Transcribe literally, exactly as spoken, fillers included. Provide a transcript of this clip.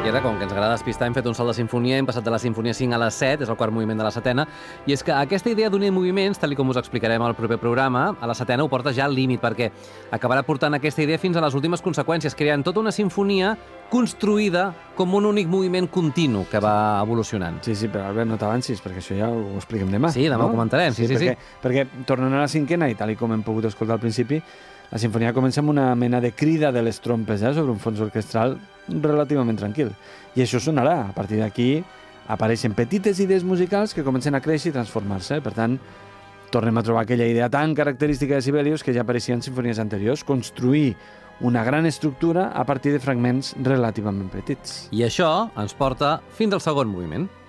I ara, com que ens agrada despistar, hem fet un salt de sinfonia, hem passat de la sinfonia cinc a la set, és el quart moviment de la setena, i és que aquesta idea d'unir moviments, tal com us explicarem al proper programa, a la setena ho porta ja al límit, perquè acabarà portant aquesta idea fins a les últimes conseqüències, creant tota una sinfonia construïda com un únic moviment continu que va evolucionant. Sí, sí, però Albert, no t'avancis, perquè això ja ho expliquem demà. Sí, demà no? ho comentarem, sí, sí, sí. Perquè, sí. perquè tornant a la cinquena, i tal com hem pogut escoltar al principi, la sinfonia comença amb una mena de crida de les trompes, eh, sobre un fons orquestral relativament tranquil. I això sonarà. A partir d'aquí apareixen petites idees musicals que comencen a créixer i transformar-se. Per tant, tornem a trobar aquella idea tan característica de Sibelius que ja apareixia en sinfonies anteriors, construir una gran estructura a partir de fragments relativament petits. I això ens porta fins al segon moviment.